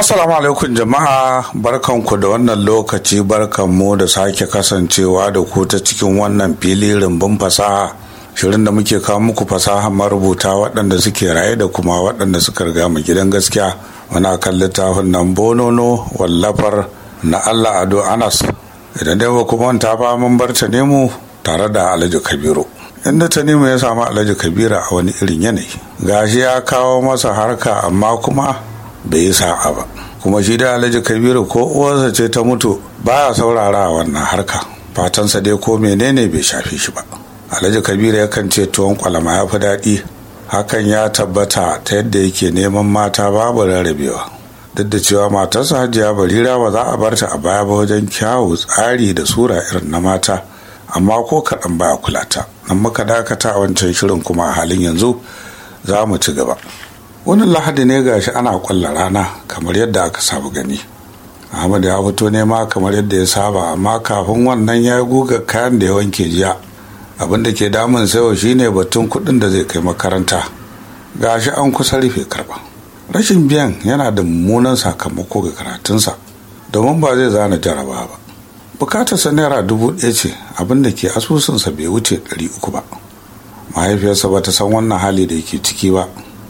Assalamu alaikum jama'a, barkanku da wannan lokaci, barkanmu da sake kasancewa da ku ta cikin wannan fili rumbun fasaha, shirin da muke kawo muku fasaha marubuta waɗanda suke raye da kuma waɗanda suka riga mu gidan gaskiya. Muna kan littafin nan Bonono wallafar na Allah Ado Anas. Idan dai ba ku manta ba, mun bar Tanimu tare da Alhaji Kabiru, inda Tanimu ya samu Alhaji Kabiru a wani irin yanayi. Gashi ya kawo masa harka amma kuma bai yi sa'a ba, kuma shi da Alhaji Kabiru ko uwarsa ce ta mutu baya saurara wannan harka, fatansa dai ko menene bai shafe shi ba. Alhaji Kabiru yakan ce tuwon kwalama ya fi daɗi, hakan ya tabbata ta yadda yake neman mata babu rarrabewa, duk da cewa matarsa Hajiya Barira ba za a barta a baya ba wajen kyawu, tsari da sura irin na mata, amma ko kaɗan baya kula ta. Nan muka dakata a wancan shirin, kuma a halin yanzu za mu ci gaba. Wani Lahadi ne gashi ana kwalla rana kamar yadda aka saba gani. Ahmad ya fito nema kamar yadda ya saba, amma kafin wannan ya guga kayan da ya wanke jiya. Abin da ke damun sayo shine batun kuɗin da zai kai makaranta. Gashi an kusa rufe karɓa. Rashin biyan yana da mummunan sakamako ga karatunsa, domin ba zai zana jaraba ba. Bukatarsa naira 1000 ce, abin da ke asusunsa bai wuce 300 ba. Mahaifiyarsa ba ta san wannan hali da yake ciki ba.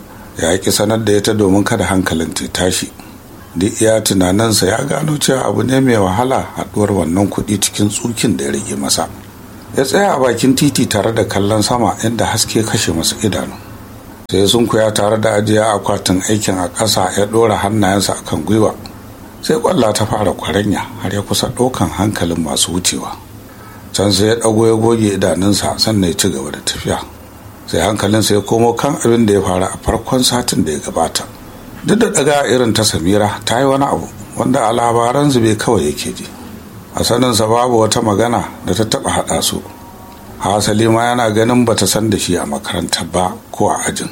Ya ki sanar da ita domin kada hankalin ta tashi. Duk iya tunaninsa ya gano cewa abu ne mai wahala haɗuwar wannan kuɗi cikin tsukin da ya rage masa. Ya tsaya a bakin titi tare da kallon sama inda haske kashe masa idanu. Sai sun kuya tare da ajiya akwatin aikin a ƙasa, ya ɗora hannayensa akan gwiwa. Sai ƙwalla ta fara kwaranya har ya kusa ɗaukan hankalin masu wucewa. Can sai ya ɗago ya goge idanunsa, sannan ya ci gaba da tafiya. Sai hankalinsa ya komo kan abin da ya faru a farkon satin da ya gabata. Duk da daga irin ta Samira, ta yi wani abu wanda a labaran zube kawai yake ji. A saninsa babu wata magana da ta taɓa haɗa su. Hasali ma yana ganin bata san da shi a makarantar ba ko a ajin.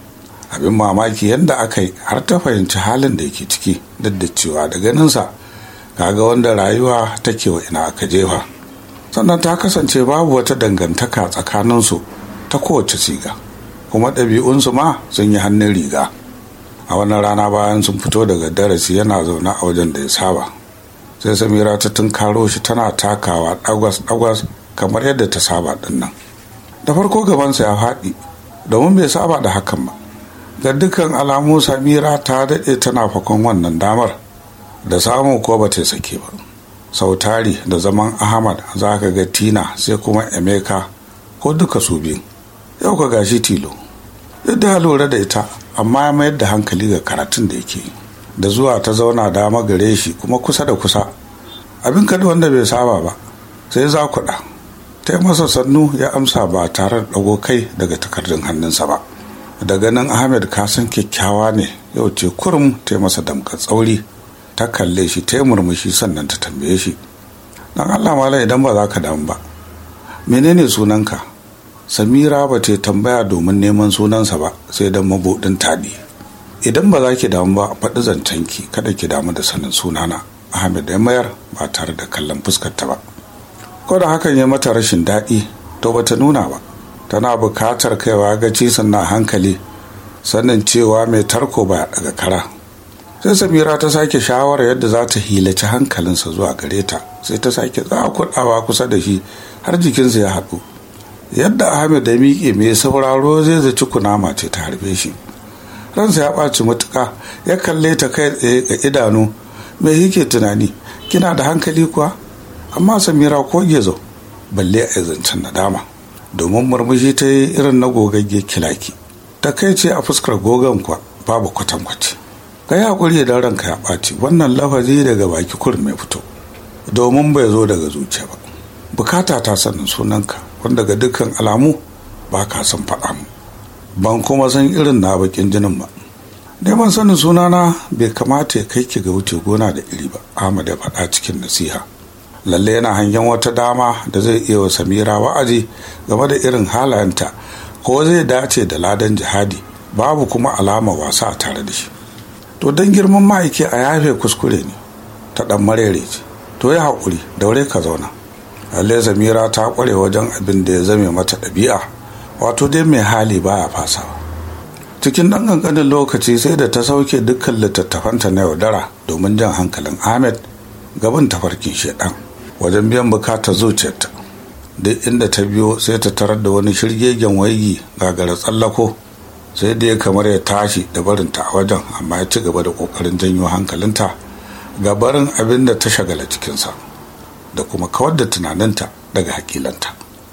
Abin mamaki yadda aka yi har ta fahimci halin da yake ciki, duk da cewa da ganinsa kaga wanda rayuwa take wa ina aka jefa. Sannan ta kasance babu wata dangantaka tsakaninsu ta kowace siga, kuma ɗabi'unsu ma sun yi hannun riga. A wannan rana bayan sun fito daga darasi, yana zaune a wajen da ya saba, sai Samira ta tunkaro shi tana takawa ɗagwas kamar yadda ta saba ɗinnan. Da farko gabansa ya faɗi, domin bai saba da hakan ba. Ga dukkan alamu Samira ta daɗe tana fakon wannan damar, da samu ko ba ta sake ba. Sau tari da zaman Ahmad za ka ga Tina sai kuma Emeka, ko duka su biyu. Yau ka gashi tilo. Yadda ya lura da ita, amma ya mayar da hankali ga karatun da yake. Da zuwa ta zauna dama gare shi, kuma kusa da kusa. Abin kada wanda bai saba ba, sai za kuɗa. Ta yi masa sannu ya amsa ba tare da ɗago kai daga takardun hannunsa ba. Da ganin Ahmed ka san kyakkyawa ne, yau ce kurum ta yi masa damkar tsauri. Ta kalle shi, ta yi murmushi, sannan ta tambaye shi, dan Allah malam idan ba za ka damu ba, menene sunanka? Samira ba ta tambaya domin neman sunansa ba, sai dan mabuɗin taɗi. Idan ba za ki damu ba, faɗi zancenki, kada ki damu da sanin sunana. Ahmed ya mayar ba tare da kallon fuskarta ba. Ko da hakan ya mata rashin daɗi, to bata nuna ba. Tana bukatar kaiwa gaci sannan hankali, sannan cewa mai tarko ba ya daga kara. Sai Samira ta sake shawara yadda za ta hilaci hankalinsa zuwa gare ta, sai ta sake zakuɗawa kusa da shi har jikinsa ya haɗu. Yadda Ahmed da miƙe mai sauraro zai zaci kunama ce ta harbe shi. Ransa ya ɓaci matuƙa, ya kalle ta kai tsaye ga idanu. Me yake tunani? Kina da hankali kuwa? Amma Samira ko gezo, balle a zancen nadama, domin murmushi ta yi irin na gogagge kilaki. Ta kai ce a fuskar gogon kuwa babu kwatankwaci. Ka yi haƙuri idan ranka ya ɓaci, wannan lafazi daga baki kurum mai fito, domin bai zo daga zuciya ba. Bukata ta sanin sunanka, wanda ga dukkan alamu ba ka son faɗa mu, ban kuma san irin na bakin jinin ba. Neman sanin sunana bai kamata ya kai ki ga wuce gona da iri ba, Ahmad ya faɗa cikin nasiha. Lalle yana hangen wata dama da zai iya wa Samira wa'azi game da irin halayenta, ko zai dace da ladan jihadi, babu kuma alama wasa a tare da shi. To don girman ma'aiki a yafe kuskure ne, ta ɗan marere ce, to ya haƙuri, daure ka zauna. Lalle Samira ta ƙware wajen abin da ya zame mata ɗabi'a, wato dai mai hali baya fasawa. cikin ɗan ƙanƙanin lokaci sai da ta sauke dukkan littattafanta na yaudara domin jan hankalin Ahmed gaban tafarkin shedan wajen biyan bukatar zuciyarta. Duk inda ta biyo sai ta tarar da wani shirgegen waigi gagara tsallako, sai dai kamar ya tashi da barinta a wajen, amma ya ci gaba da ƙoƙarin janyo hankalinta ga barin abin da ta shagala cikinsa da kuma kawar da tunaninta daga hakilanta.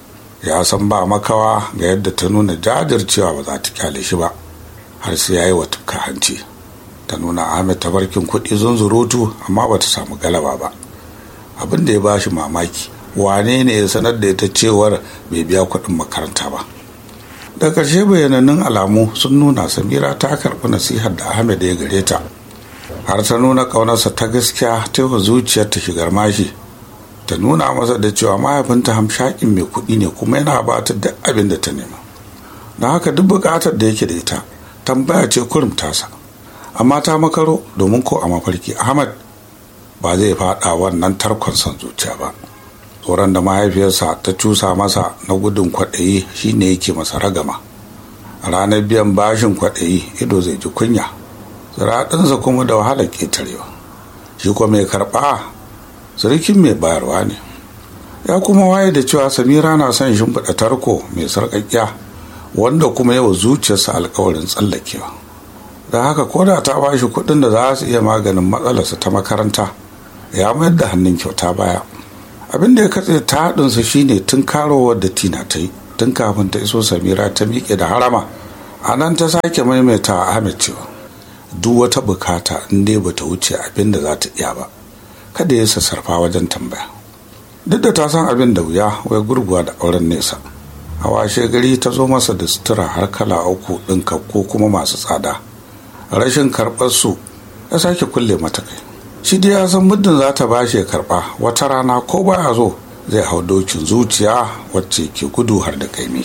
Ya san ba makawa ga yadda ta nuna jajircewa ba za ta kyale shi ba har sai ya yi wa tufka hanci. Ta nuna Ahmed tabarkin kuɗi zunzurutu, amma ba ta samu galaba ba. Abin da ya ba shi mamaki, wane ne ya sanar da ita cewar bai biya kuɗin makaranta ba. Da ƙarshe bayanannun alamu sun nuna Samira ta karɓi nasihar da Ahmed ya gare ta, har ta nuna ƙaunarsa ta gaskiya ta yi wa zuciyarta shigar mashi. Ta nuna masa da cewa mahaifinta hamshakin mai kuɗi ne kuma yana ba ta duk abin da ta nema. Don haka duk buƙatar da yake da ita tambaya ce kurum tasa. Amma ta makaro, domin ko a mafarki Ahmad ba zai faɗa wannan tarkon son zuciya ba. Tsoron da mahaifiyarsa ta cusa masa na gudun kwaɗayi shine yake masa ragama. A ranar biyan bashin kwaɗayi ido zai ji kunya, ziraɗinsa kuma da wahalar ƙetarewa. Shi kuma mai karɓa sirikin mai bayarwa ne. Ya kuma waye da cewa Samira na son shimfiɗa tarko mai sarƙaƙƙiya, wanda kuma yawa zuciyarsa alƙawarin tsallakewa. Da haka koda ta ba shi kuɗin da za su iya maganin matsalarsa ta makaranta, ya mayar da hannun kyauta baya. Abin da ya katse ta haɗinsa shine tun karowar da Tina ta yi tun kafin ta iso Samira ta miƙe da harama. A nan ta sake maimaita a Ahmed cewa duk wata bukata in dai bata wuce abin da za ta iya ba, kada ya sassarfa wajen tambaya. Duk da ta san abin da wuya, wai gurguwa da auren nesa. A washe gari ta zo masa da sutura har kala 3 ɗinka ko kuma masu tsada. Rashin karɓar su ya sake kulle mata kai. Shi dai ya san muddin za ta bashi ya karɓa, wata rana ko baya zo zai hau dokin zuciya wacce ke gudu har da kaimi.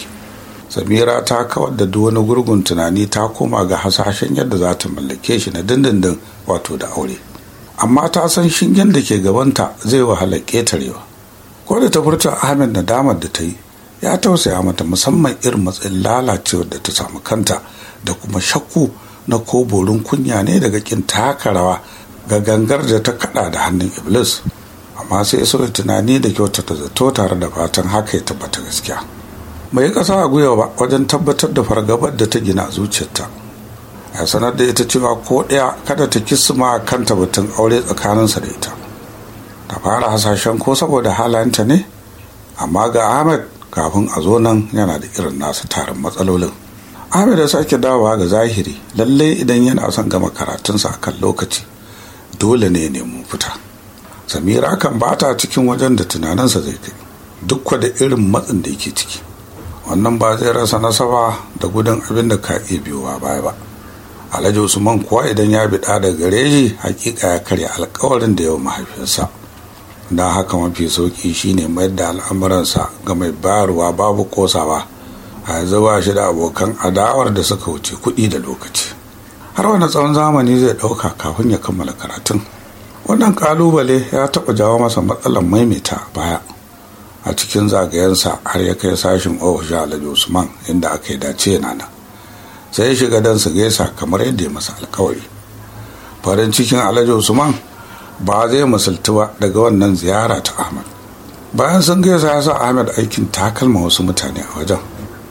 Samira ta kawar da duk wani gurgun tunani, ta koma ga hasashen yadda za ta mallake shi na dindindin, wato da aure. Amma ta san shingen da ke gabanta zai wahala ƙetarewa. Ko da ta furta Ahmed nadamar da ta yi, ya tausaya mata, musamman irin matsayin lalacewar da ta samu kanta da kuma shakku na ko borin kunya ne daga kin taka rawa ga gangar da ta kada da hannun Iblis. Amma sai so tunani da kyautata zato tare da fatan haka ya tabbata gaskiya. Bai kasa a gwiwa ba wajen tabbatar da fargabar da ta gina zuciyarta. Ya sanar da ita cewa ko ɗaya kada ta kisma kanta batun aure tsakaninsa da ita. Ta fara hasashen ko saboda halayenta ne, amma ga Ahmed kafin a zo nan yana da irin nasa tarin matsalolin. Ahmed ya sake dawowa ga zahiri, lallai idan yana son gama karatunsa a kan lokaci dole ne ya nemi fita. Samira kan bata cikin wajen da tunaninsa zai kai, duk da irin matsin da yake ciki. Wannan ba zai rasa nasaba da gudun abin da ka iya biyowa baya ba. Alhaji Usman kuwa idan ya biɗa da gare shi, hakika ya karya alkawarin da yawa mahaifiyarsa. Don haka mafi sauki shine mayar da al'amuransa ga mai bayarwa babu kosawa, a yanzu ba shi da abokan adawar da suka wuce kuɗi da lokaci. Har wani tsawon zamani zai ɗauka kafin ya kammala karatun. Wannan ƙalubale ya taɓa jawo masa matsalar maimaita baya. A cikin zagayensa har ya kai sashin ofishin Alhaji Usman inda aka yi dace yana nan. Sai ya shiga don su gaisa kamar yadda ya masa alkawari. Farin cikin Alhaji Usman ba zai misaltu ba daga wannan ziyara ta Ahmad. Bayan sun gaisa ya sa Ahmad aikin takalma wasu mutane a wajen.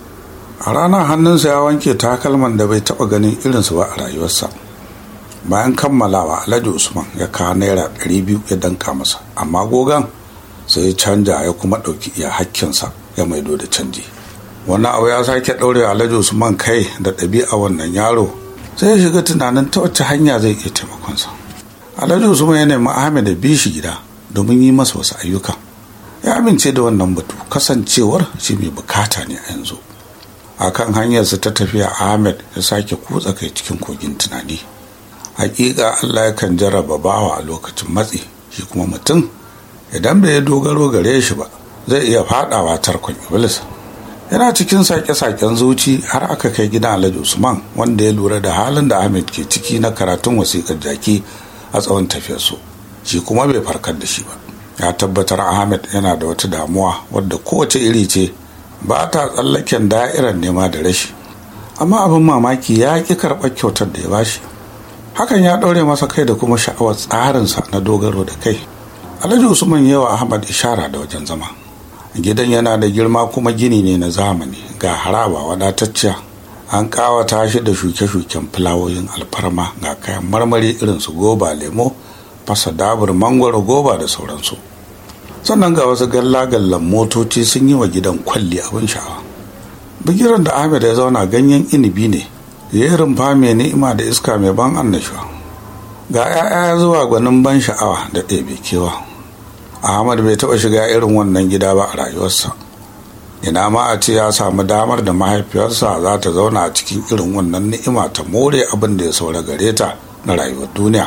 A ranar hannunsa ya wanke takalman da bai taɓa ganin irinsu ba a rayuwarsa. Bayan kammalawa Alhaji Usman ya kawo naira 200 ya danka masa, amma gogan sai ya canja ya kuma ɗauki iya hakkinsa ya maido da canji. Wannan abu ya sake ɗaure Alhaji Usman kai da ɗabi'a wannan yaro, sai ya shiga tunanin ta wacce hanya zai iya taimakonsa. Alhaji Usman ya nemi Ahmed da bi shi gida domin yi masa wasu ayyuka. Ya amince da wannan batu, kasancewar shi mai bukata ne a yanzu. A kan hanyarsa ta tafiya, Ahmed ya sake kutsa kai cikin kogin tunani. Hakika Allah yakan jarraba bawa a lokacin matsi, shi kuma mutum idan bai dogaro gare shi ba zai iya fadawa tarkon Iblis. Yana cikin sake-saken zuci har aka kai gidan Alhaji Usman, wanda ya lura da halin da Ahmed ke ciki na karatun wasiƙar jaki a tsawon tafiyarsu. Shi kuma bai farkar da shi ba. Ya tabbatar Ahmed yana da wata damuwa wadda kowace iri ce ba ta tsallaken da'irar nema da rashi. amma abin mamaki ya ƙi karɓar kyautar da ya bashi. Hakan ya ɗaure masa kai da kuma sha'awar tsarinsa na dogaro da kai. Alhaji Usman yawa Ahmad ishara da wajen zama. Gidan yana da girma kuma gini ne na zamani, ga haraba wadatacciya. An ƙawata shi da shuke-shuken fulawoyin alfarma, ga kayan marmari irin su goba, lemo, fasa dabur, mangwaro, goba da sauransu. Sannan ga wasu galla-gallan motoci sun yi wa gidan kwalli abin sha'awa. Bigiran da Ahmed ya zauna ganyen inibi ne, ya yi rumfa mai ni'ima da iska mai ban annashuwa. Ga 'ya'ya zuwa gwanin ban sha'awa da ɗebe kewa. Ahmad bai taɓa shiga irin wannan gida ba a rayuwarsa. Ina ma a ce ya samu damar da mahaifiyarsa za ta zauna a cikin irin wannan ni'ima ta more abin da ya saura gare ta na rayuwar duniya.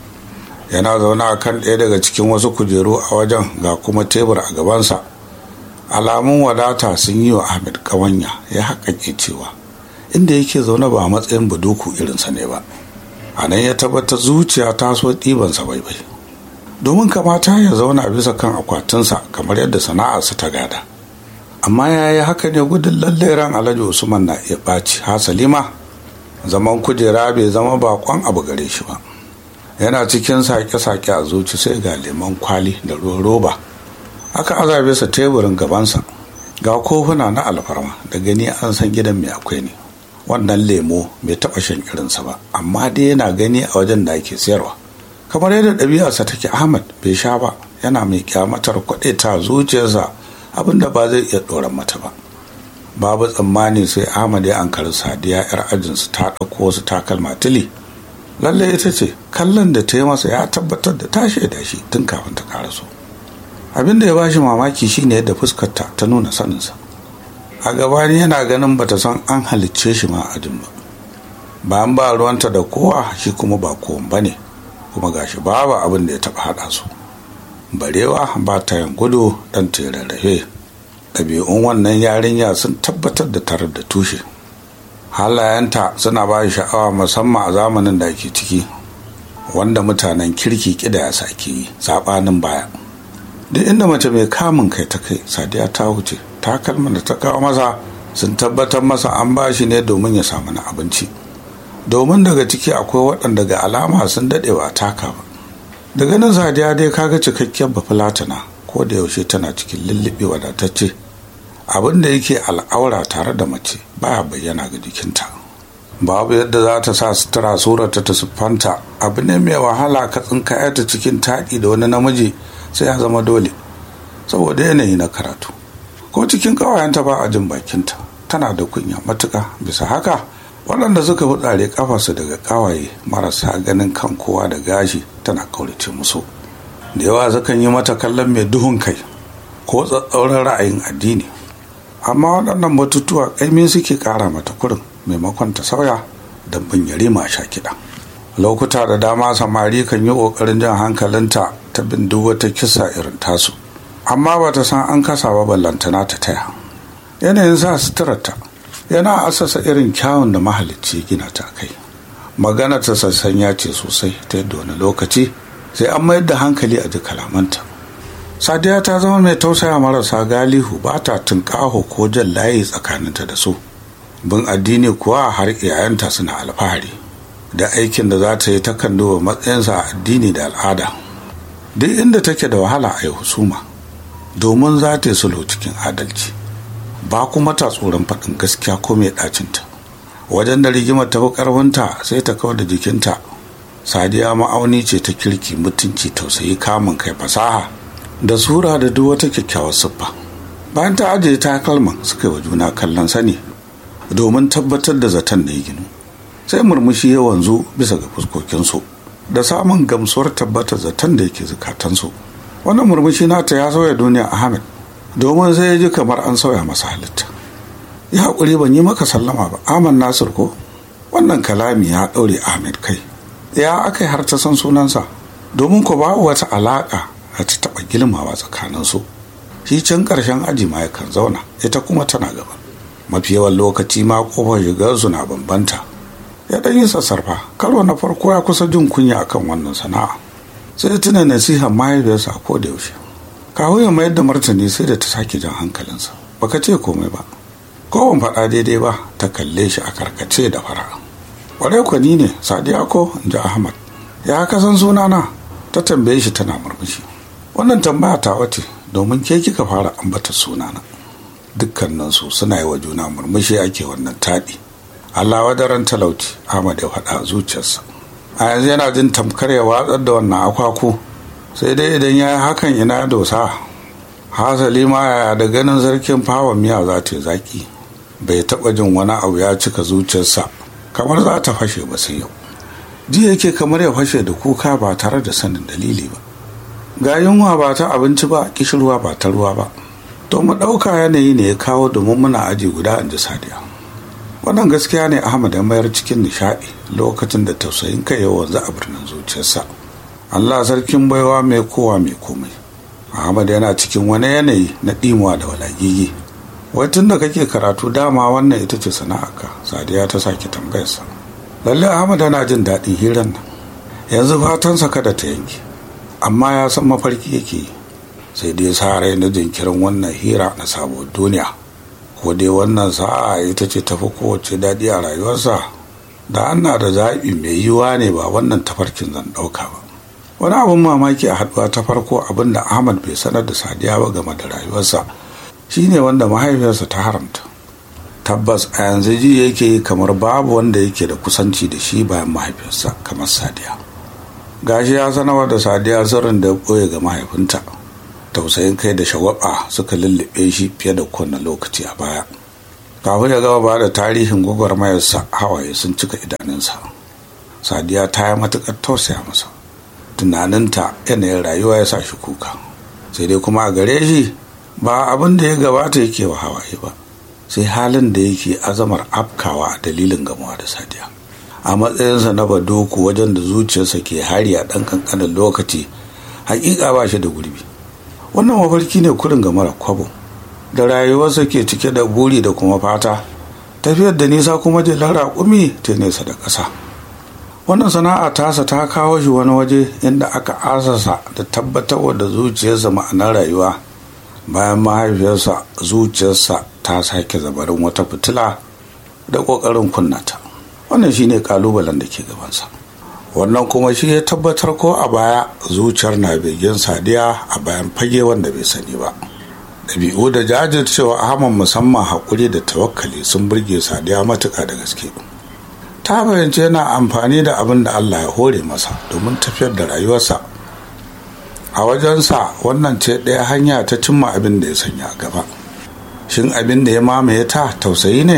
Yana zaune a kan ɗaya daga cikin wasu kujeru a wajen, ga kuma tebur a gabansa. Alamun wadata sun yi wa Ahmed ƙawanya, ya haƙaƙe cewa inda yake zaune ba a matsayin buduku irinsa ne ba. A nan ya tabbatar zuciya ta so ɗibansa baibai, domin kamata ya zauna bisa kan akwatinsa kamar yadda sana'arsa ta gada. Amma ya yi haka ne gudun lallai ran Alhaji Usman na iya ɓaci. Hasali ma zaman kujera bai zama baƙon abu gare shi ba. Yana cikin sake-sake a zuci sai ga lemon kwali da ruwan roba aka azabe sa teburin gabansa, ga kofuna na alfarma da gani an san gidan mai akwai ne. Wannan lemo bai taɓa shan irinsa ba, amma dai yana gani a wajen da ake sayarwa. Kamar yadda ɗabi'arsa take, Ahmad bai sha ba, yana mai kyamatar kwaɗe ta zuciyarsa abinda ba zai iya ɗoran mata ba. Babu tsammani sai Ahmad ya ankari Sadiya 'yar ajinsu ta ɗauko wasu takalma tili. Lallai ita ce, kallon da ta yi masa ya tabbatar da ta shaida shi tun kafin ta karaso. Abin da ya bashi mamaki shine yadda fuskarta ta nuna saninsa. A gabani yana ganin bata san an halicce shi ma ajin ba. Bayan ba ruwanta da kowa, shi kuma ba kowan bane, kuma gashi babu abin da ya taɓa haɗa su. Barewa ba ta yin gudu ɗan ta rarrafe. Ɗabi'un wannan yarinya sun tabbatar da tarar da tushe. Halayenta suna ba sha'awa musamman a zamanin da ake ciki, wanda mutanen kirki ƙidaya sake yi saɓanin baya. Duk inda mace mai kamun kai ta kai, Sadiya ta wuce. Takalman da ta kawo masa sun tabbatar masa an ba shi ne domin ya samu na abinci, domin daga ciki akwai waɗanda ga alama sun daɗewa taka ba. Daga nan Sadiya dai kaga cikakkiyar bafulatana, ko da yaushe tana cikin lulluɓe wadatacce. Abin da yake al'aura tare da mace baya bayyana ga jikinta. Babu yadda za ta sa sutura surarta ta siffanta. Abu ne mai wahala ka tsinka ta cikin taɗi da wani namiji, sai ya zama dole saboda yanayi na karatu. Ko cikin ƙawayenta ba a jin bakinta, tana da kunya matuƙa. Bisa haka waɗanda suka hutsare ƙafarsu daga ƙawaye marasa ganin kan kowa da gashi tana kaurace musu. Da yawa sukan yi mata kallon mai duhun kai ko tsatsauran ra'ayin addini, amma waɗannan batutuwa ƙaimin suke ƙara mata kurin maimakon ta sauya don bin yarima sha kiɗa. Lokuta da dama samari kan yi ƙoƙarin jan hankalinta ta bin duk wata kisa irin tasu, amma ba ta san an kasa ba ballantana ta taya. Yanayin sa suturarta yana asasa irin kyawun da mahalicci gina ta kai. Magana ta sassanya ce sosai, ta yadda wani lokaci sai an mayar da hankali a ji kalamanta. Sadiya ta zama mai tausaya marasa galihu, ba ta tunƙaho ko jan layi tsakaninta da su. Bin addini kuwa har iyayenta suna alfahari da aikin da za ta yi, takan duba matsayinsa a addini da al'ada. Duk inda take da wahala a yi husuma, domin za ta yi sulhu cikin adalci, ba kuma ta tsoron faɗin gaskiya ko mai ɗacinta. Wajen da rigimar ta fi ƙarfinta sai ta kawar da jikinta. Sadiya ma'auni ce ta kirki, mutunci, tausayi, kamun kai, fasaha da sura da duk wata kyakkyawar siffa. Bayan ta ajiye takalman, suka yi wa juna kallon sani domin tabbatar da zaton da ya ginu. Sai murmushi ya wanzu bisa ga fuskokinsu da samun gamsuwar tabbatar zaton da yake zukatansu. Wannan murmushi nata ya sauya duniya Ahmed, domin sai ya ji kamar an sauya masa halitta. Ya haƙuri, ban yi maka sallama ba, Ahmad Nasir ko? Wannan kalami ya ɗaure Ahmed kai. Ya aka yi har ta san sunansa, domin ko babu wata alaƙa da ta taɓa girmawa tsakaninsu. Shi can ƙarshen aji ma yakan zauna, ita kuma tana gaba. Mafi yawan lokaci ma ƙofar shigarsu na bambanta. Ya ɗan yi sassarfa, karo na farko ya kusa jin kunya akan wannan sana'a. Sai tuna nasihar mahaifiyarsa a koda yaushe. Kawo ya mayar da martani sai da ta sake jan hankalinsa. Baka ce komai ba, ko ban faɗa daidai ba, ta kalle shi a karkace da fara. Ƙwarai ku ni ne Sadiya ko? In ji Ahmad. Ya ka san sunana? Ta tambaye shi tana murmushi. Wannan tambaya ta wace domin ke kika fara ambata sunana. Dukkaninsu suna yi wa juna murmushi ake wannan taɗi. Allah wadaran talauci, Ahmad ya faɗa a zuciyarsa. A yanzu yana jin tamkar ya watsar da wannan akwaku, sai dai idan ya yi hakan ina dosa. Hasali ma yaya da ganin sarkin fawa miya za ta yi zaki. Bai taɓa jin wani abu ya cika zuciyarsa kamar za ta fashe ba sai yau. Ji yake kamar ya fashe da kuka ba tare da sanin dalili ba. Ga yunwa ba ta abinci ba, kishirwa ba ta ruwa ba. To mu ɗauka yanayi ne ya kawo domin muna aji guda, in ji Sadiya. Wannan gaskiya ne Ahmad ya mayar cikin nishaɗi lokacin da tausayin kai ya wanzu a birnin zuciyarsa. Allah sarkin baiwa mai kowa mai komai. Ahmad yana cikin wani yanayi na ɗimuwa da walagigi. Wai tun da kake karatu dama wannan ita ce sana'arka? Sadiya ta sake tambayarsa. Lalle Ahmad yana jin daɗin hirar nan. Yanzu fatansa kada ta yanke, amma ya san mafarki yake yi. Sai dai sa rai na jinkirin wannan hira na sabuwar duniya. Ko dai wannan sa'a ita ce tafi kowace daɗi a rayuwarsa. Da ana da zaɓi mai yiwuwa ne ba wannan tafarkin zan ɗauka ba. Wani abin mamaki a haɗuwa ta farko, abin da Ahmad bai sanar da Sadiya ba game da rayuwarsa shine wanda mahaifiyarsa ta haramta. Tabbas a yanzu ji yake kamar babu wanda yake da kusanci da shi bayan mahaifiyarsa kamar Sadiya. Gashi ya sanarwa da Sadiya sirrin da ya ɓoye ga mahaifinta. Tausayin kai da shagwaba suka lullube shi fiye da kowane lokaci a baya. Kafin ya gama ba da tarihin gwagwarmayarsa, hawaye sun cika idanunsa. Sadiya ta yi matuƙar tausaya masa. Tunaninta yanayin rayuwa ya sa shi kuka. Sai dai kuma a gare shi ba abin da ya gabata yake wa hawaye ba, sai halin da yake azamar afkawa a dalilin gamuwa da Sadiya. A matsayinsa na badoku wajen da zuciyarsa ke hari a ɗan ƙanƙanin lokaci, hakika ba shi da gurbi. Wannan mafarki ne kurin ga mara kwabo, da rayuwarsa ke cike da buri da kuma fata. Tafiyar da nisa kuma jelar raƙumi ta nesa da ƙasa. Wannan sana'a tasa ta kawo shi wani waje inda aka asasa da tabbatarwa da zuciyarsa ma'anar rayuwa. Bayan mahaifiyarsa, zuciyarsa ta sake zabarin wata fitila da ƙoƙarin kunnata. Wannan shine ƙalubalen da ke gabansa. Wannan kuma shi ya tabbatar ko a baya zuciyar na begen Sadiya a bayan fage wanda bai sani ba. Ɗabi'u da jajircewa Ahmad, musamman haƙuri da tawakkali, sun burge Sadiya matuƙa da gaske. Ta fahimci yana amfani da abin da Allah ya hore masa domin tafiyar da rayuwarsa. A wajensa wannan ce ɗaya hanya ta cimma abin da ya sanya a gaba. Shin abin da ya mamaye ta tausayi ne?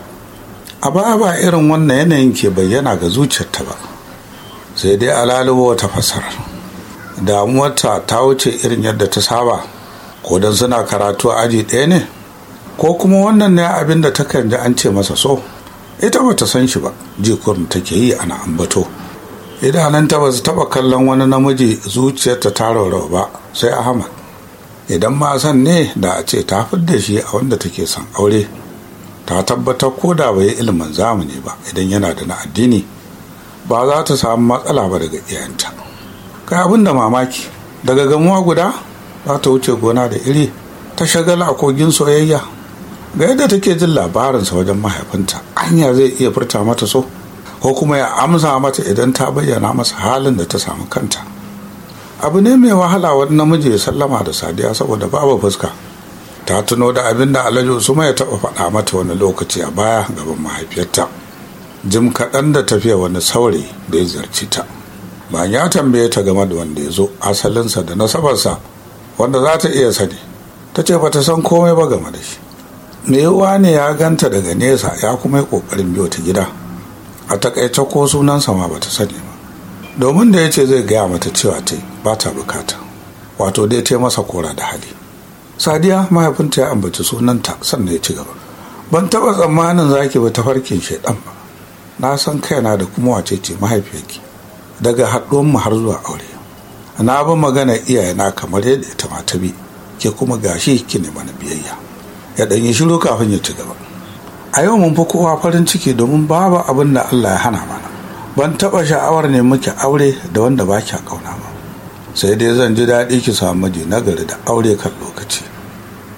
A baya ba irin wannan yanayin ke bayyana ga zuciyarta ba, sai dai alalubo wata fasarar. Damuwarta ta wuce irin yadda ta saba, ko don suna karatu a aji ɗaya ne, ko kuma wannan ne abin da takan ji an ce masa so. Ita bata san shi ba, jikurin take yi ana ambato. Idananta ba su taɓa kallon wani namiji zuciyarta ta raurawa ba sai Ahmad. Idan ma san ne da a ce ta fidda shi a wanda take son aure. Ta tabbatar ko da bai ilimin zamani ba, idan yana da na addini ba za ta samu matsala ba daga iyayenta. Kai abin da mamaki, daga gamuwa guda za ta wuce gona da iri, ta shagala a kogin soyayya. Ga yadda take jin labarinsa wajen mahaifinta, anya zai iya furta mata so, ko kuma ya amsa mata idan ta bayyana masa halin da ta samu kanta. Abu ne mai wahala wani namiji ya sallama da Sadiya saboda babu fuska. Ta tuno da abin da Alhaji Usman ya taɓa faɗa mata wani lokaci a baya gaban mahaifiyarta. Jim kaɗan da tafiya wani saurayi da ya zarci ta. Bayan ya tambaye ta game da wanda ya zo, asalinsa da nasabarsa, wanda za ta iya sani, ta ce ba ta san komai ba game da shi. Me yiwuwa ne ya ganta daga nesa ya kuma yi ƙoƙarin biyo ta gida. A takaice ko sunansa ma bata sani ba, domin da ya ce zai gaya mata cewa ta ba ta bukata, wato dai ta masa kora da hali. Sadiya, mahaifinta ya ambaci sunanta sannan ya ci gaba. Ban taɓa tsammanin za ki bi tafarkin shaidan ba. Na san kaina da kuma wace ce mahaifiyarki daga haɗuwanmu har zuwa aure. Na bi magana iyayena kamar yadda ita ma ta bi, ke kuma gashi ki ne mana biyayya. Ya ɗan yi shiru kafin ya ci gaba. A yau mun fi kowa farin ciki domin babu abin da Allah ya hana mana. Ban taɓa sha'awar ne muke aure da wanda ba kya ƙauna ba. Sai dai zan ji daɗi ki samu miji nagari da aure kan lokaci.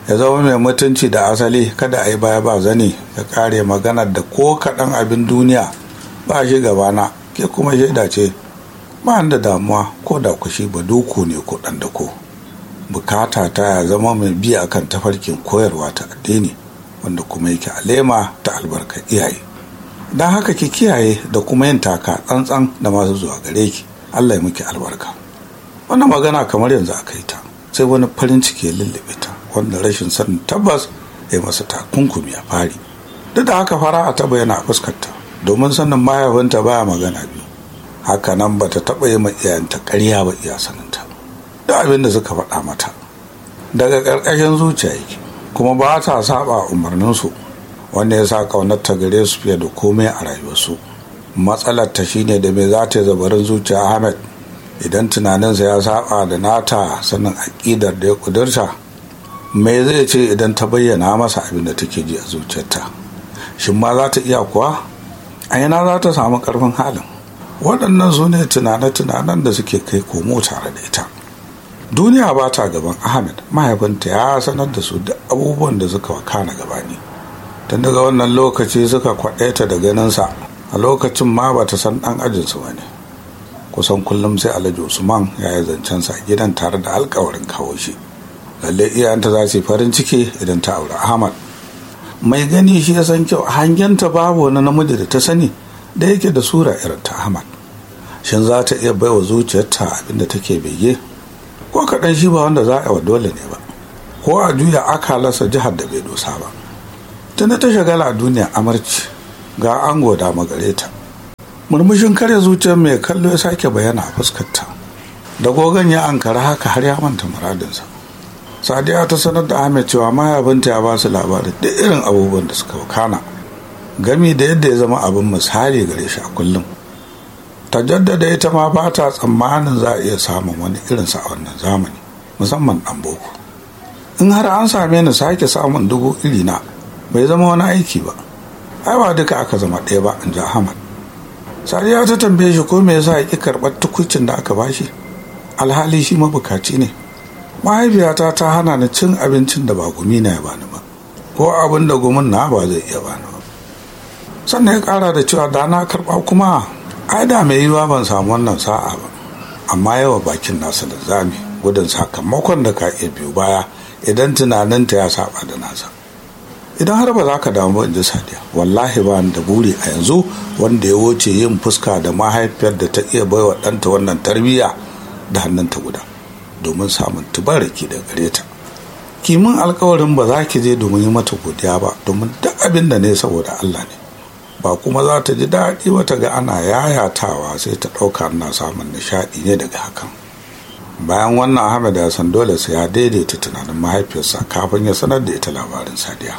ya zama mai mutunci da asali, kada a yi baya ba zane, ya kare maganar da ko kaɗan abin duniya ba shi gabana, ke kuma shaida ce, ba da damuwa ko da kushi ba duku ne ko ɗan dako. Bukata ta ya zama mai biya akan tafarkin koyarwa ta addini, wanda kuma yake alema ta albarkar iyaye. Don haka ki kiyaye da kuma yin taka tsantsan da masu zuwa gare ki. Allah ya miki albarka. Wannan magana kamar yanzu aka yi ta, sai wani farin ciki ya lullube ta, wanda rashin sanin tabbas ya masa takunkumi a fari. Duk da haka fara'a ta bayyana a fuskarta, domin sanin mahaifinta baya magana biyu. Haka nan ba ta taɓa yi ma iyayenta ƙarya ba iya saninta. Duk abin da suka faɗa mata daga ƙarƙashin zuciya yake, kuma ba ta saba umarninsu, wanda ya sa ƙaunarta gare su fiye da komai a rayuwarsu. Matsalar ta shine da me za ta yi zabarin zuciya Ahmed idan tunaninsa ya saba da nata sanin aƙidar da ya ƙudurta. Me zai ce idan ta bayyana masa abin da take ji a zuciyarta? Shin ma za ta iya kuwa? A yana za ta samu ƙarfin halin? Waɗannan su ne tunane-tunanen da suke kai komo tare da ita. Duniya ba ta gaban Ahmed, mahaifinta ya sanar da su da abubuwan da suka wakana gabani. Tun daga wannan lokaci suka kwaɗaita da ganinsa, a lokacin ma ba ta san ɗan ajinsu ba ne. Kusan kullum sai Alhaji Usman ya yi zancensa a gidan tare da alkawarin kawo shi. Lalle iyayenta za su yi farin ciki idan ta aure Ahmad. Mai gani shi ya san kyau, hangenta babu wani namiji da ta sani da yake da sura irin ta Ahmad. Shin za ta iya baiwa zuciyarta abinda take bege? Ko kaɗan shi ba wanda za a yi wa dole ne ba, ko a juya akalarsa jihar da bai dosa ba. Tunda ta shagala a duniya amarci, ga an goda magare ta. Murmushin karya zuciyar mai kallo ya sake bayyana a fuskarta. Da gogon ya ankara haka har ya manta muradinsa. Sadiya ta sanar da Ahmed cewa mahaifinta ya ba su labarin duk irin abubuwan da suka wakana, gami da yadda ya zama abin misali gare shi a kullum. Ta jaddada ita ma ba ta tsammanin za a iya samun wani irinsa a wannan zamani, musamman ɗan boko. In har an same ni sake samun dubu irina bai zama wani aiki ba, ai ba duka aka zama ɗaya ba, in ji Ahmad. Sadiya ta tambaye shi ko me yasa ya ƙi karɓar tukucin da aka bashi, alhali shi mabukaci ne. Mahaifiyata ta hana ni cin abincin da ba gumi na ya bani ba, ko abin da gumin na ba zai iya bani ba. Sannan ya ƙara da cewa da na karɓa kuma ai da mai yiwa ban samu wannan sa'a ba, amma yawa bakin nasa da zami gudun sakamakon da ka iya biyu baya idan tunaninta ya saba da nasa. Idan har ba za ka damu ba, in ji Sadiya, wallahi ba da buri a yanzu wanda ya wuce yin fuska da mahaifiyar da ta iya baiwa ɗanta wannan tarbiyya da hannunta guda domin samun tubaraki da gare ta. Kimin alkawarin ba za ki je domin yi mata godiya ba, domin duk abin da ne saboda Allah ne, ba kuma za ta ji daɗi wata ga ana yayatawa sai ta ɗauka ana samun nishaɗi ne daga hakan. Bayan wannan Ahmed ya san dole sai ya daidaita tunanin mahaifiyarsa kafin ya sanar da ita labarin Sadiya.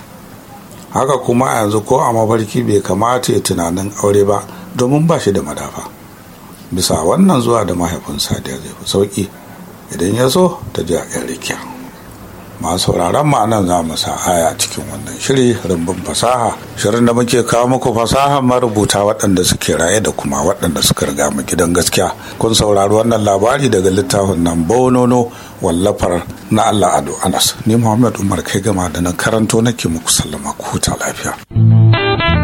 Haka kuma a yanzu ko a mafarki bai kamata ya tunanin aure ba, domin ba shi da madafa. Bisa wannan zuwa da mahaifin Sadiya zai fi sauki idan ya so ta ji a yan rikiya. Masu sauraron ma'anan za mu sa aya cikin wannan shiri rumbun fasaha, shirin da muke kawo muku fasaha marubuta waɗanda suke raye da kuma waɗanda suka riga mu gidan gaskiya. Kun saurari wannan labari daga littafin nan Bonono wallafar na Allah Ado Anas. Ni Muhammad Umar kai gama da na karanto nake muku sallama, ku huta lafiya.